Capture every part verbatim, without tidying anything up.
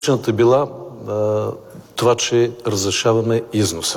Причината била а, това, че разрешаваме износа.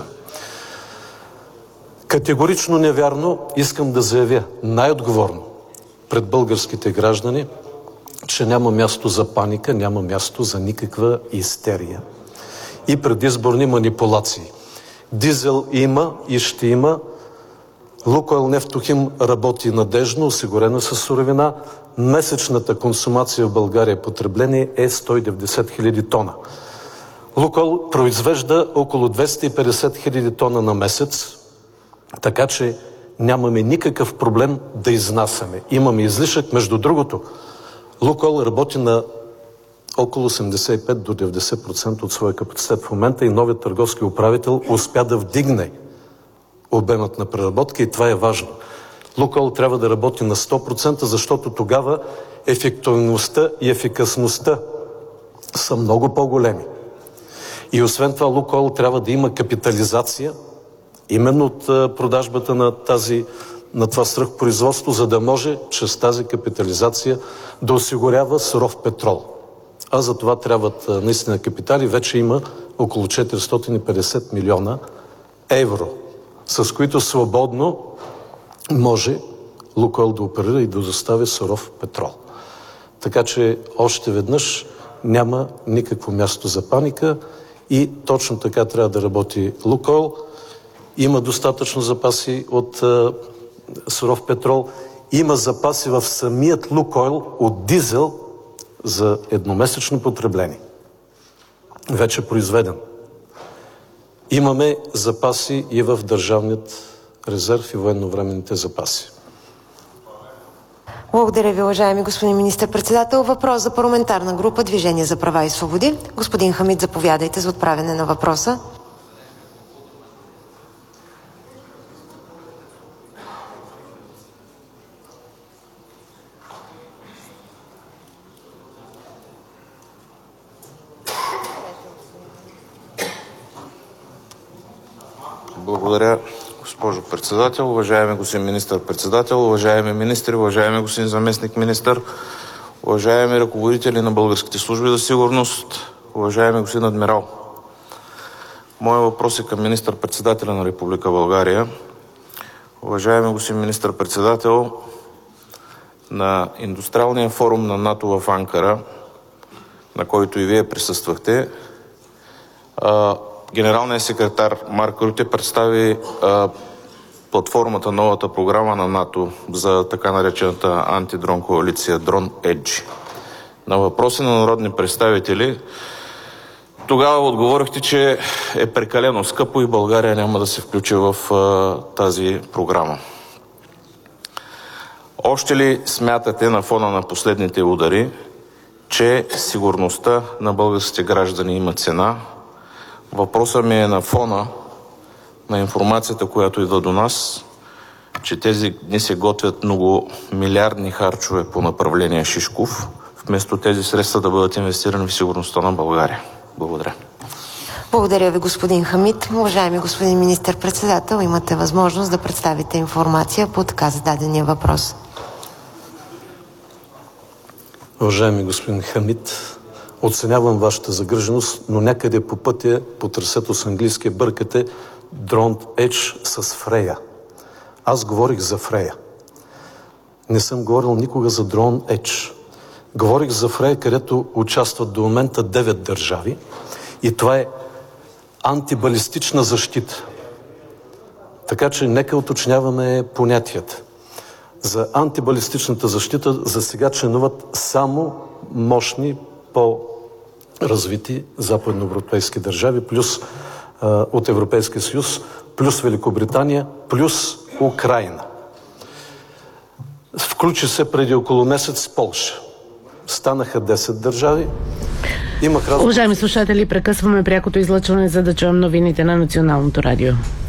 Категорично невярно искам да заявя най-отговорно пред българските граждани, че няма място за паника, няма място за никаква истерия и предизборни манипулации. Дизел има и ще има. Лукойл Нефтохим работи надежно, осигурена със суровина. Месечната консумация в България потребление е сто и деветдесет хиляди тона. Лукойл произвежда около двеста и петдесет хиляди тона на месец, така че нямаме никакъв проблем да изнасяме. Имаме излишък. Между другото, Лукойл работи на около осемдесет и пет до деветдесет процента от своя капацитет в момента и новият търговски управител успя да вдигне обемът на преработка и това е важно. Лукойл трябва да работи на сто процента, защото тогава ефективността и ефикасността са много по-големи. И освен това Лукойл трябва да има капитализация именно от продажбата на, тази, на това свръхпроизводство, за да може чрез тази капитализация да осигурява суров петрол. А за това трябват наистина капитали. Вече има около четиристотин и петдесет милиона евро, с които свободно може Лукойл да оперира и да достави суров петрол. Така че още веднъж няма никакво място за паника и точно така трябва да работи Лукойл. Има достатъчно запаси от а, суров петрол. Има запаси в самият Лукойл от дизел за едномесечно потребление. Вече произведен. Имаме запаси и в държавният резерв и военновременните запаси. Благодаря ви, уважаеми господин министър-председател. Въпрос за парламентарна група Движение за права и свободи. Господин Хамид, заповядайте за отправяне на въпроса. Благодаря, госпожо председател. Уважаеми господин министър-председател, уважаеми министри, уважаеми господин заместник-министър, уважаеми ръководители на българските служби за сигурност, уважаеми господин адмирал. Моят въпрос е към министър-председателя на Република България. Уважаеми господин министър-председател, на индустриалния форум на НАТО в Анкара, на който и вие присъствахте, генералният секретар Марк Рюте представи а, платформата, новата програма на НАТО за така наречената антидрон коалиция Drone Edge. На въпроси на народни представители тогава отговорихте, че е прекалено скъпо и България няма да се включи в а, тази програма. Още ли смятате на фона на последните удари, че сигурността на българските граждани има цена? Въпросът ми е на фона на информацията, която идва до нас, че тези дни се готвят много милиардни харчове по направление Шишков, вместо тези средства да бъдат инвестирани в сигурността на България. Благодаря. Благодаря ви, господин Хамид. Уважаеми господин министър-председател, имате възможност да представите информация по така зададения въпрос. Уважаеми господин Хамид, оценявам вашата загриженост, но някъде по пътя, по трасето с английския бъркате Drone Edge с Фрея. Аз говорих за Фрея. Не съм говорил никога за Drone Edge. Говорих за Фрея, където участват до момента девет държави и това е антибалистична защита. Така че нека уточняваме понятията. За антибалистичната защита за сега членуват само мощни по-развити западноевропейски държави, плюс а, от Европейския съюз, плюс Великобритания, плюс Украйна. Включи се преди около месец Полша. Станаха десет държави. Имах разговор... Уважаеми слушатели, прекъсваме прякото излъчване, за да чуем новините на Националното радио.